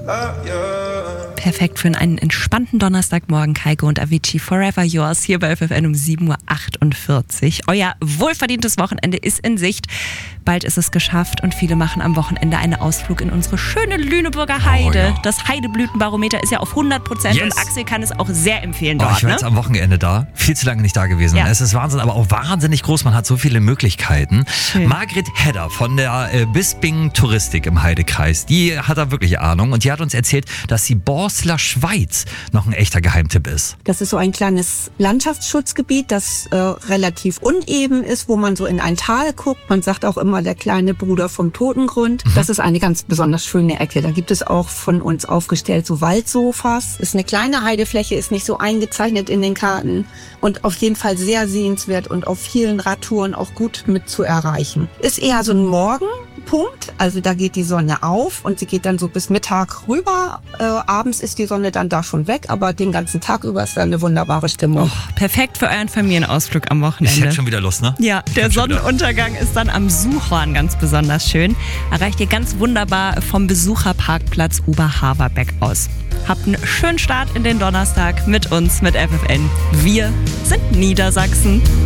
Perfekt für einen entspannten Donnerstagmorgen. Kaiko und Avicii, Forever Yours, hier bei FFN um 7.48 Uhr. Euer wohlverdientes Wochenende ist in Sicht. Bald ist es geschafft und viele machen am Wochenende einen Ausflug in unsere schöne Lüneburger Heide. Ja. Das Heideblütenbarometer ist ja auf 100% und Axel kann es auch sehr empfehlen dort. Ich war jetzt am Wochenende da, viel zu lange nicht da gewesen. Ja. Es ist Wahnsinn, aber auch wahnsinnig groß. Man hat so viele Möglichkeiten. Schön. Margret Hedder von der Bisping Touristik im Heidekreis, die hat da wirklich Ahnung und die hat uns erzählt, dass die Borsler Schweiz noch ein echter Geheimtipp ist. Das ist so ein kleines Landschaftsschutzgebiet, das relativ uneben ist, wo man so in ein Tal guckt. Man sagt auch immer der kleine Bruder vom Totengrund. Das ist eine ganz besonders schöne Ecke. Da gibt es auch von uns aufgestellt so Waldsofas. Ist eine kleine Heidefläche, ist nicht so eingezeichnet in den Karten und auf jeden Fall sehr sehenswert und auf vielen Radtouren auch gut mit zu erreichen. Ist eher so ein Morgenpunkt, also da geht die Sonne auf und sie geht dann so bis Mittag rüber. Abends ist die Sonne dann da schon weg, aber den ganzen Tag über ist da eine wunderbare Stimmung. Oh, perfekt für euren Familienausflug am Ich Wochenende. hätte schon wieder Lust, ne? Ja, der Sonnenuntergang ist dann am Suchhorn ganz besonders schön. Erreicht ihr ganz wunderbar vom Besucherparkplatz Oberhaverbeck aus. Habt einen schönen Start in den Donnerstag mit uns, mit FFN. Wir sind Niedersachsen.